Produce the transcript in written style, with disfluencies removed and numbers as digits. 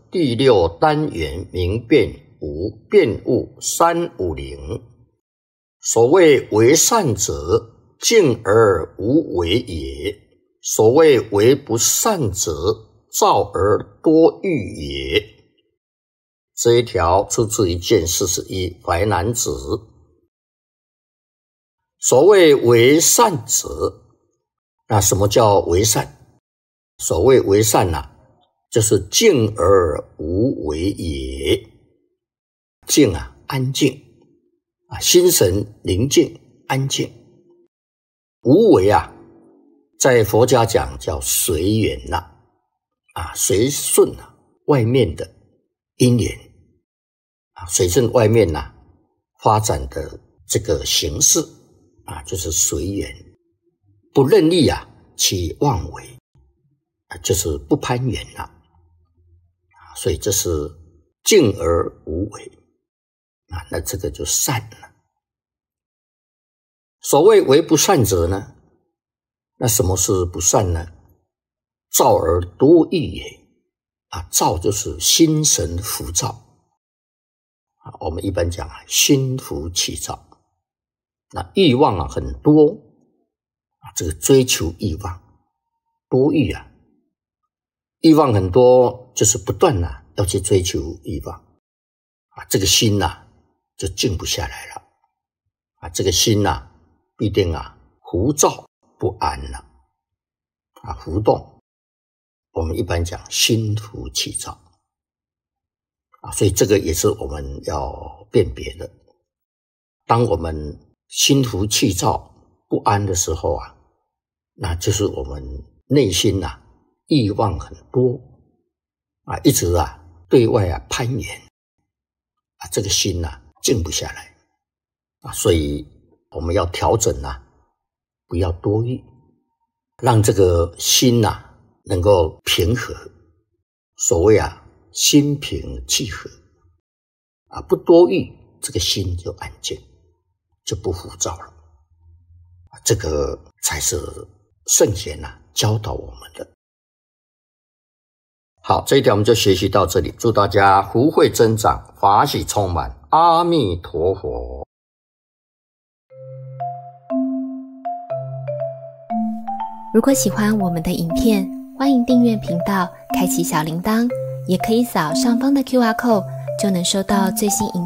第六单元明辨无辩误350。所谓为善者，敬而无为也；所谓为不善者，躁而多欲也。这一条出自于卷41淮南子。所谓为善者，那什么叫为善？所谓为善就是静而无为也。静安静心神宁静安静。无为在佛家讲叫随缘随顺外面的因缘随顺外面发展的这个形式就是随缘。不任意起妄为就是不攀缘所以这是静而无为那这个就善了。所谓为不善者呢，那什么是不善呢？躁而多欲也躁就是心神浮躁我们一般讲心浮气躁。那欲望很多这个追求欲望多欲欲望很多，就是不断要去追求欲望这个心就静不下来了这个心必定浮躁不安了浮动。我们一般讲心浮气躁所以这个也是我们要辨别的。当我们心浮气躁不安的时候那就是我们内心欲望很多一直对外攀缘这个心静不下来所以我们要调整不要多欲，让这个心能够平和。所谓心平气和不多欲，这个心就安静，就不浮躁了这个才是圣贤教导我们的。好，这一条我们就学习到这里，祝大家福慧增长，法喜充满，阿弥陀佛。 如果喜欢我们的影片，欢迎订阅频道，开启小铃铛，也可以扫上方的 QR code， 就能收到最新影